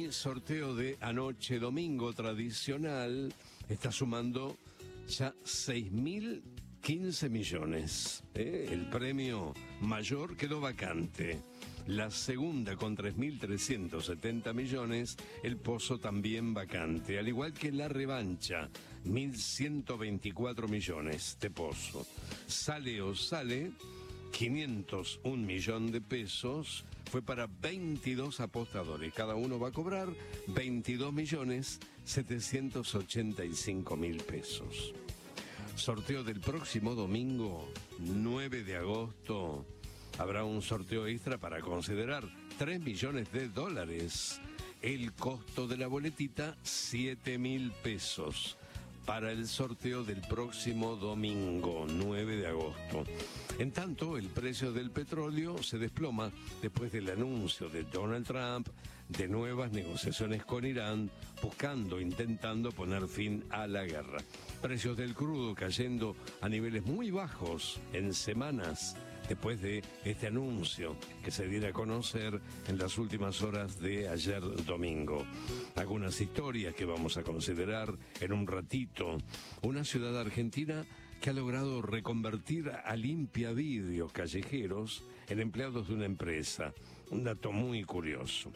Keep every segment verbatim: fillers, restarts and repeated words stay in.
Y sorteo de anoche domingo tradicional está sumando ya seis mil quince millones. ¿eh? El premio mayor quedó vacante. La segunda con tres mil trescientos setenta millones, el pozo también vacante, al igual que la revancha, mil ciento veinticuatro millones de pozo. Sale o sale, quinientos un millón de pesos, fue para veintidós apostadores. Cada uno va a cobrar veintidós millones setecientos ochenta y cinco mil pesos. Sorteo del próximo domingo, nueve de agosto. Habrá un sorteo extra para considerar tres millones de dólares. El costo de la boletita, siete mil pesos. Para el sorteo del próximo domingo, nueve de agosto. En tanto, el precio del petróleo se desploma después del anuncio de Donald Trump de nuevas negociaciones con Irán, buscando, intentando poner fin a la guerra. Precios del crudo cayendo a niveles muy bajos en semanas después de este anuncio que se diera a conocer en las últimas horas de ayer domingo. Algunas historias que vamos a considerar en un ratito. Una ciudad argentina que ha logrado reconvertir a limpiavidrios callejeros en empleados de una empresa. Un dato muy curioso.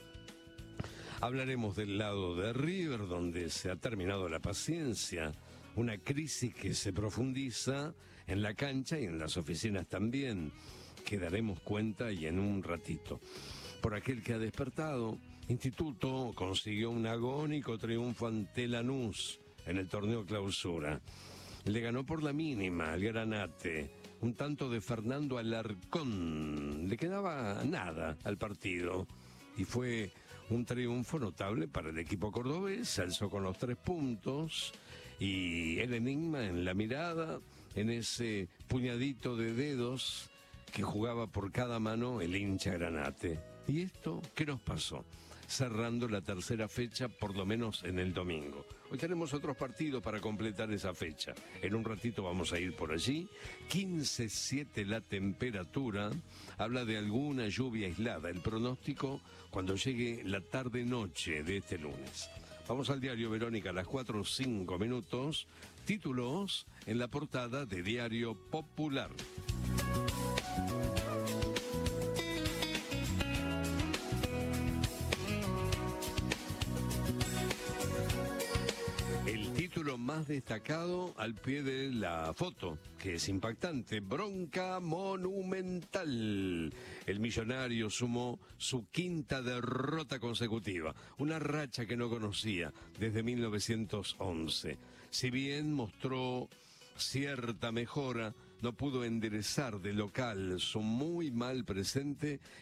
Hablaremos del lado de River, donde se ha terminado la paciencia. Una crisis que se profundiza en la cancha y en las oficinas también, que daremos cuenta y en un ratito. Por aquel que ha despertado, Instituto consiguió un agónico triunfo ante Lanús en el torneo Clausura. Le ganó por la mínima al Granate, un tanto de Fernando Alarcón. Le quedaba nada al partido y fue un triunfo notable para el equipo cordobés. Se alzó con los tres puntos y el enigma en la mirada, en ese puñadito de dedos que jugaba por cada mano el hincha Granate. ¿Y esto qué nos pasó? Cerrando la tercera fecha, por lo menos en el domingo. Hoy tenemos otros partidos para completar esa fecha. En un ratito vamos a ir por allí. quince coma siete la temperatura. Habla de alguna lluvia aislada. El pronóstico cuando llegue la tarde-noche de este lunes. Vamos al diario Verónica a las cuatro o cinco minutos. Títulos en la portada de Diario Popular. El título más destacado al pie de la foto, que es impactante: bronca monumental. El millonario sumó su quinta derrota consecutiva, una racha que no conocía desde mil novecientos once. Si bien mostró cierta mejora, no pudo enderezar de local su muy mal presente